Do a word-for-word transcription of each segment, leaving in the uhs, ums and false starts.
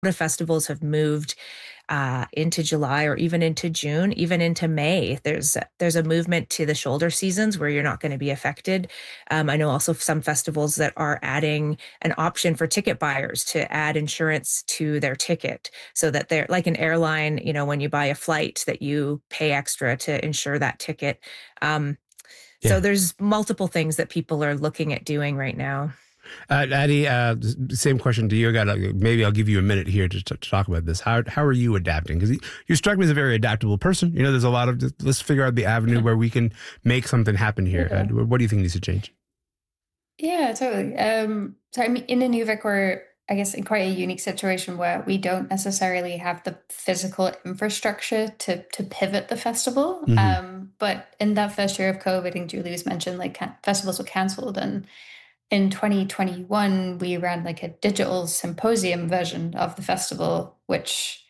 of festivals have moved uh, into July or even into June, even into May. There's there's a movement to the shoulder seasons where you're not going to be affected. Um, I know also some festivals that are adding an option for ticket buyers to add insurance to their ticket so that they're like an airline, you know, when you buy a flight that you pay extra to insure that ticket. Um, Yeah. So there's multiple things that people are looking at doing right now. Uh, Addie, uh, same question to you. I got maybe I'll give you a minute here to, to talk about this. How how are you adapting? Because you struck me as a very adaptable person. You know, there's a lot of let's figure out the avenue where we can make something happen here. Yeah. Uh, what do you think needs to change? Yeah, totally. Um, so I mean, in Inuvik, we're I guess in quite a unique situation where we don't necessarily have the physical infrastructure to to pivot the festival. Mhm. Um, but in that first year of COVID, I think Julie was mentioned like can- festivals were cancelled, and in twenty twenty-one, we ran like a digital symposium version of the festival, which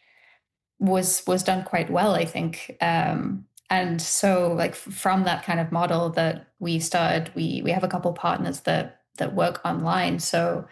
was was done quite well, I think. Um, and so, like f- from that kind of model that we started, we we have a couple partners that that work online. So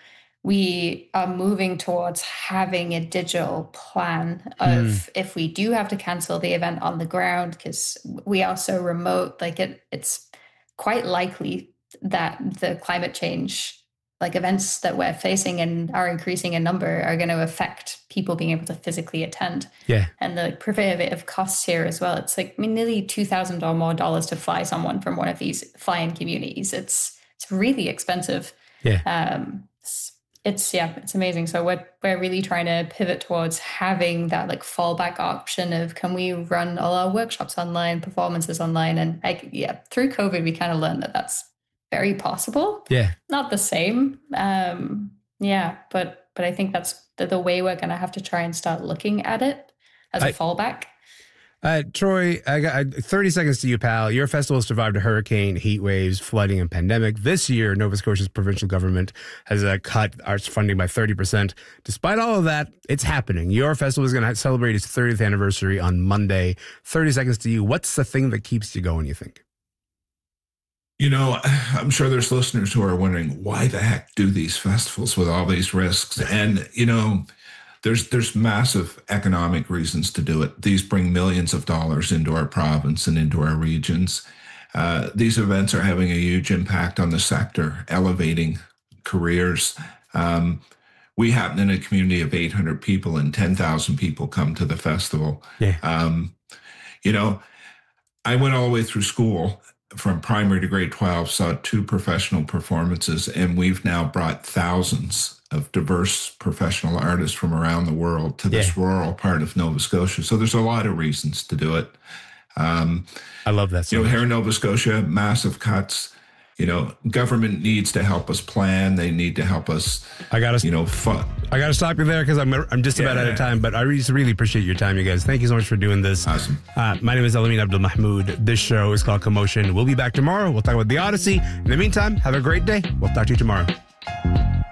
we are moving towards having a digital plan of if we do have to cancel the event on the ground because we are so remote. Like it, it's quite likely that the climate change like events that we're facing and are increasing in number are going to affect people being able to physically attend. Yeah. And the prohibitive costs here as well. It's like I mean, nearly two thousand or more dollars to fly someone from one of these fly-in communities. It's it's really expensive. Yeah. Um, it's, it's yeah, it's amazing. So we're we're really trying to pivot towards having that like fallback option of can we run all our workshops online, performances online, and I, yeah, through COVID we kind of learned that that's very possible. Yeah. Not the same. Um, yeah, but but I think that's the, the way we're going to have to try and start looking at it as a I- fallback. Uh, Troy, I got uh, thirty seconds to you, pal. Your festival survived a hurricane, heat waves, flooding, and pandemic. This year, Nova Scotia's provincial government has uh, cut arts funding by thirty percent. Despite all of that, it's happening. Your festival is going to celebrate its thirtieth anniversary on Monday. thirty seconds to you. What's the thing that keeps you going, you think? You know, I'm sure there's listeners who are wondering, why the heck do these festivals with all these risks? And, you know, there's there's massive economic reasons to do it. These bring millions of dollars into our province and into our regions. Uh, these events are having a huge impact on the sector, elevating careers. Um, we happen in a community of eight hundred people and ten thousand people come to the festival. Yeah. Um, you know, I went all the way through school from primary to grade twelve, saw two professional performances, and we've now brought thousands of diverse professional artists from around the world to this Yeah. rural part of Nova Scotia. So there's a lot of reasons to do it. Um, I love that. So you know, much. here in Nova Scotia, massive cuts. You know, government needs to help us plan. They need to help us, I got to you know, fund. I got to stop you there because I'm I'm just about Yeah. out of time. But I really, really appreciate your time, you guys. Thank you so much for doing this. Awesome. Uh, my name is Elamin Abdul Mahmoud. This show is called Commotion. We'll be back tomorrow. We'll talk about the Odyssey. In the meantime, have a great day. We'll talk to you tomorrow.